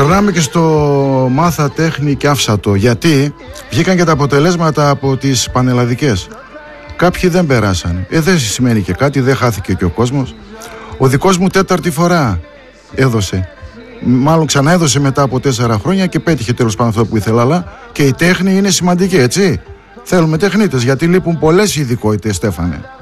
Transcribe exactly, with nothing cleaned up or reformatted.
Περνάμε και στο μάθα τέχνη και άφσατο. Γιατί βγήκαν και τα αποτελέσματα από τις πανελλαδικές. Κάποιοι δεν περάσαν. Ε, δεν σημαίνει και κάτι, δεν χάθηκε και ο κόσμος. Ο δικός μου τέταρτη φορά έδωσε. Μάλλον ξαναέδωσε μετά από τέσσερα χρόνια και πέτυχε τέλος πάντων αυτό που ήθελα. Αλλά και η τέχνη είναι σημαντική, έτσι. Θέλουμε τεχνίτες, γιατί λείπουν πολλές ειδικότητες, Στέφανε.